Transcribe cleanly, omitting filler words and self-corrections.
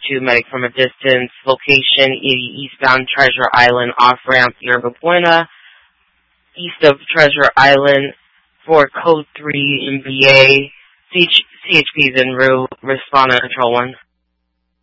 2, medic from a distance. Location, 80 eastbound Treasure Island, off-ramp, Yerba Buena. East of Treasure Island for code 3 MBA. CHP is en route. Respond on control 1.